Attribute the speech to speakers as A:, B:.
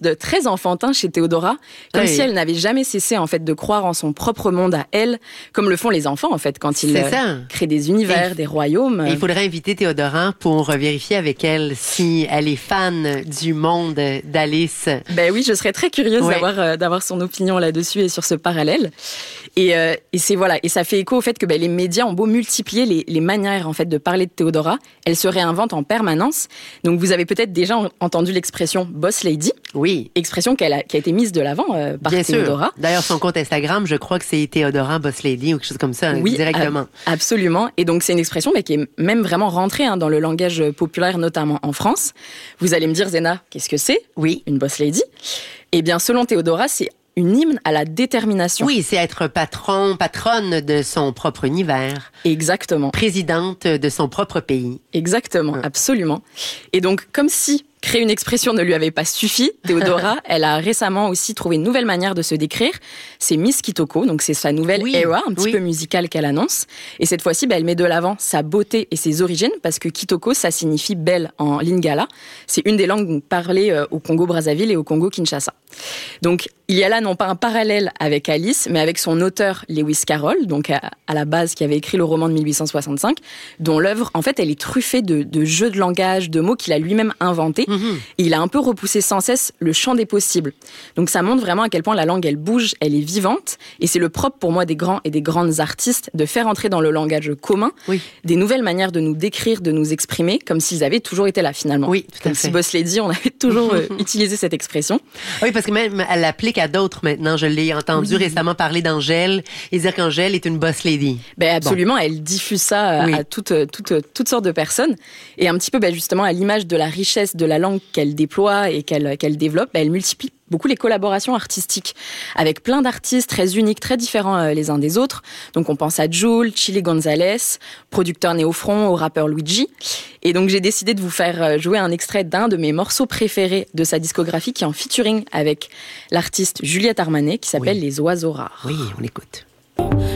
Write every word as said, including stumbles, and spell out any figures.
A: de très enfantin chez Théodora, comme
B: oui.
A: si elle n'avait jamais cessé en fait de croire en son propre monde à elle, comme le font les enfants en fait quand ils euh, créent des univers, et, des royaumes.
B: Il faudrait inviter Théodora pour vérifier avec elle si elle est fan du monde d'Alice.
A: Ben oui, je serais très curieuse
B: ouais.
A: d'avoir euh, d'avoir son opinion là-dessus et sur ce parallèle. Et, euh, et c'est voilà, et ça fait écho au fait que ben, les médias ont beau multiplier les, les manières en fait de parler de Théodora, elle se réinvente en permanence. Donc vous avez peut-être déjà entendu l'expression boss lady.
B: Oui.
A: Expression qu'elle a, qui a été mise de l'avant euh, par
B: Bien
A: Théodora.
B: Sûr. D'ailleurs, son compte Instagram, je crois que c'est Théodora boss lady ou quelque chose comme ça,
A: oui,
B: directement.
A: Ab- absolument. Et donc c'est une expression mais, qui est même vraiment rentrée hein, dans le langage populaire, notamment en France. Vous allez me dire, Zéna, qu'est-ce que c'est ?
B: Oui.
A: Une boss lady. Eh bien, selon Théodora, c'est une hymne à la détermination.
B: Oui, c'est être patron, patronne de son propre univers.
A: Exactement.
B: Présidente de son propre pays.
A: Exactement, ouais. Absolument. Et donc, comme si créer une expression ne lui avait pas suffi, Théodora, elle a récemment aussi trouvé une nouvelle manière de se décrire. C'est Miss Kitoko, donc c'est sa nouvelle
B: oui,
A: era, un petit
B: oui.
A: peu musicale qu'elle annonce. Et cette fois-ci, bah, elle met de l'avant sa beauté et ses origines, parce que Kitoko, ça signifie belle en lingala. C'est une des langues parlées euh, au Congo-Brazzaville et au Congo-Kinshasa. Donc, il y a là non pas un parallèle avec Alice, mais avec son auteur Lewis Carroll, donc à, à la base qui avait écrit le roman de mille huit cent soixante-cinq, dont l'œuvre, en fait, elle est truffée de, de jeux de langage, de mots qu'il a lui-même inventés. Mm-hmm. Et il a un peu repoussé sans cesse le champ des possibles. Donc ça montre vraiment à quel point la langue, elle bouge, elle est vivante. Et c'est le propre pour moi des grands et des grandes artistes de faire entrer dans le langage commun
B: oui.
A: des nouvelles manières de nous décrire, de nous exprimer, comme s'ils avaient toujours été là finalement.
B: Oui, tout à
A: comme
B: fait.
A: si Boss Lady, on avait toujours euh, utilisé cette expression.
B: Oui, parce que même elle l'applique à d'autres maintenant. Je l'ai entendu oui. récemment parler d'Angèle et dire qu'Angèle est une boss lady.
A: Ben absolument, bon. Elle diffuse ça à, oui. à toutes, toutes, toutes sortes de personnes. Et un petit peu ben justement à l'image de la richesse de la langue qu'elle déploie et qu'elle, qu'elle développe, ben elle multiplie beaucoup les collaborations artistiques avec plein d'artistes très uniques, très différents euh, les uns des autres. Donc on pense à Jul, Chili Gonzalez, producteur néo-front, au rappeur Luigi. Et donc j'ai décidé de vous faire jouer un extrait d'un de mes morceaux préférés de sa discographie qui est en featuring avec l'artiste Juliette Armanet qui s'appelle oui. Les Oiseaux Rares.
B: Oui, on écoute.